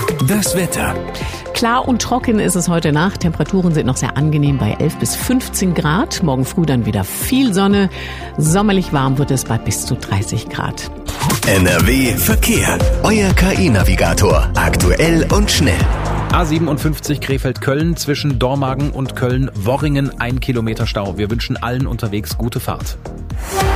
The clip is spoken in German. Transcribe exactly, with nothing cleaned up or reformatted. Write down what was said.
Das Wetter. Klar und trocken ist es heute Nacht. Temperaturen sind noch sehr angenehm bei elf bis fünfzehn Grad. Morgen früh dann wieder viel Sonne. Sommerlich warm wird es bei bis zu dreißig Grad. N R W Verkehr. Euer K I-Navigator. Aktuell und schnell. A siebenundfünfzig Krefeld-Köln zwischen Dormagen und Köln-Worringen ein Kilometer Stau. Wir wünschen allen unterwegs gute Fahrt.